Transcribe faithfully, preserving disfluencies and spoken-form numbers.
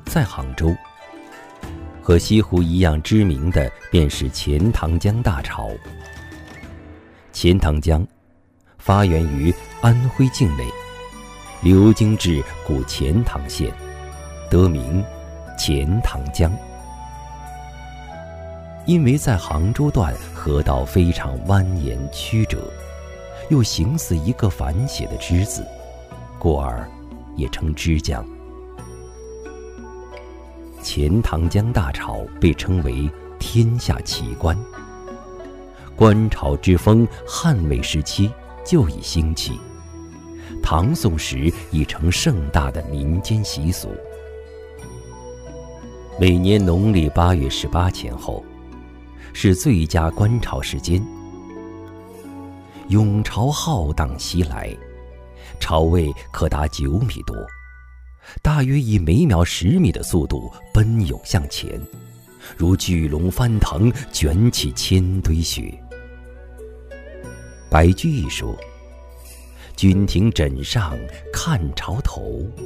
在杭州。和西湖一样知名的便是钱塘江大潮。钱塘江发源于安徽境内，流经至古钱塘县，得名钱塘江。因为在杭州段河道非常蜿蜒曲折，又形似一个反写的之字，故而也称之江。钱塘江大潮被称为天下奇观，观潮之风汉魏时期就已兴起，唐宋时已成盛大的民间习俗。每年农历八月十八前后是最佳观潮时间，涌潮浩荡袭来，潮位可达九米多，大约以每秒十米的速度奔涌向前，如巨龙翻腾，卷起千堆雪。白居易说：“君庭枕上看潮头，